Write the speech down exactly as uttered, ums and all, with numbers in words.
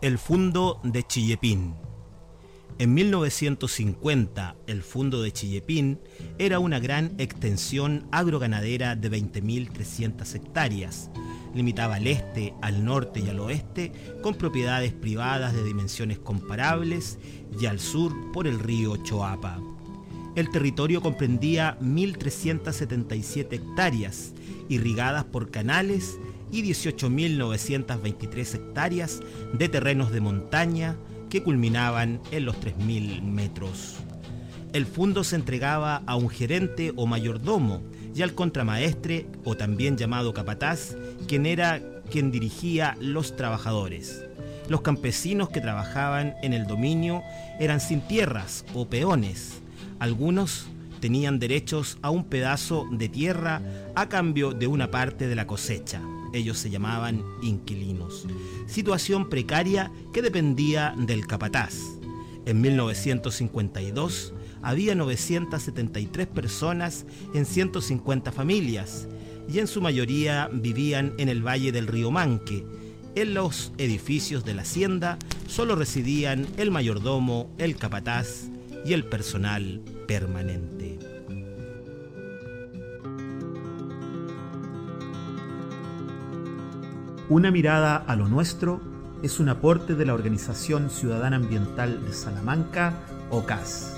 El Fundo de Chillepín. En mil novecientos cincuenta, el Fundo de Chillepín era una gran extensión agroganadera de veinte mil trescientas hectáreas. Limitaba al este, al norte y al oeste con propiedades privadas de dimensiones comparables y al sur por el río Choapa. El territorio comprendía mil trescientas setenta y siete hectáreas irrigadas por canales y dieciocho mil novecientas veintitrés hectáreas de terrenos de montaña que culminaban en los tres mil metros. El fundo se entregaba a un gerente o mayordomo y al contramaestre, o también llamado capataz, quien era quien dirigía los trabajadores. Los campesinos que trabajaban en el dominio eran sin tierras o peones. Algunos tenían derechos a un pedazo de tierra a cambio de una parte de la cosecha. Ellos se llamaban inquilinos. Situación precaria que dependía del capataz. En mil novecientos cincuenta y dos había novecientas setenta y tres personas en ciento cincuenta familias y en su mayoría vivían en el valle del río Manque. En los edificios de la hacienda solo residían el mayordomo, el capataz y el personal permanente. Una mirada a lo nuestro es un aporte de la Organización Ciudadana Ambiental de Salamanca, O C A S.